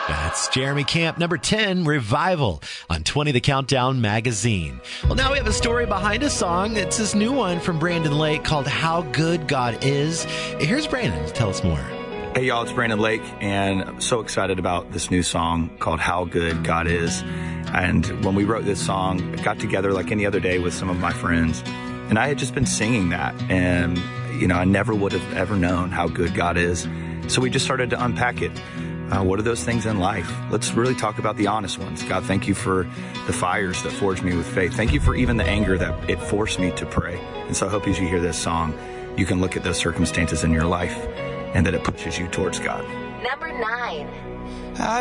That's Jeremy Camp, number 10, Revival, on 20 The Countdown magazine. Well, now we have a story behind a song. It's this new one from Brandon Lake called How Good God Is. Here's Brandon to tell us more. Hey, y'all, it's Brandon Lake, and I'm so excited about this new song called How Good God Is. And when we wrote this song, I got together like any other day with some of my friends, and I had just been singing that, and, I never would have ever known how good God is. So we just started to unpack it. What are those things in life? Let's really talk about the honest ones. God, thank you for the fires that forged me with faith. Thank you for even the anger that it forced me to pray. And so I hope as you hear this song, you can look at those circumstances in your life and that it pushes you towards God. Number 9.